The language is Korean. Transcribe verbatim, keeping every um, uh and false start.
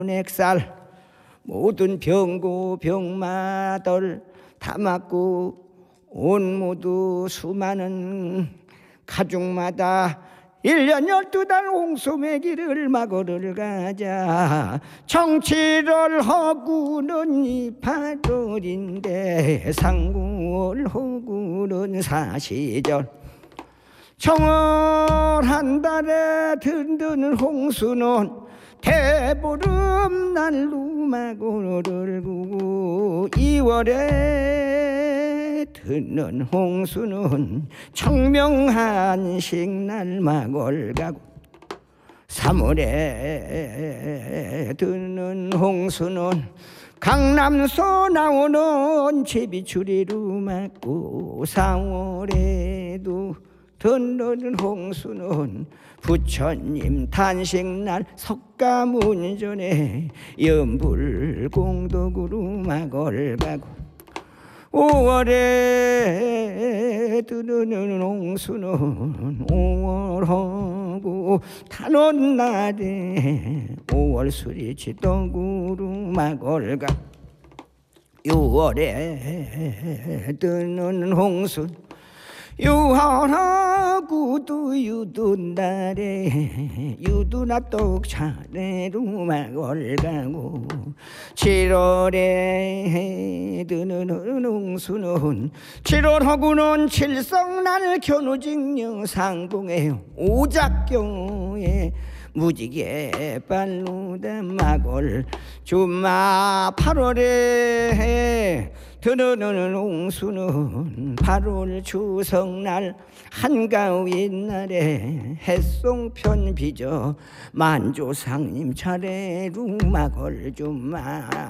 액살 모든 병고 병마들 다 맞고 온 모두 수많은 가족마다 일 년 열두 달 홍수매기를 막으러 가자. 정치를 하고는 이팔월인데 상구를 하고는 사시절. 정월 한 달에 든든 홍수는 대보름 날로 막으를 구고 이월에 드는 홍수는 청명한식 날 막을 가고 삼월에 드는 홍수는 강남서 나오는 제비추리로 막고 사월에도 드는 홍수는 부처님 탄식날 석가문전에 연불공덕으로 막을 가고 오월에 드는 홍수는 오월하고 타는 날에 오월 수리치 떡으로 막을 가고 유월에 드는 홍수 유월하고도 유둔날에 유두나 떡차례로 막을 가고 칠월에 드는 홍수는 칠월하고는 칠성날 견우직녀 상봉에 오작경에 무지개 발로다 막을 주마 팔월에 드는 홍수는 팔월 추석날 한가위 날에 햇송편 빚어 만조상님 차례로 막을 주마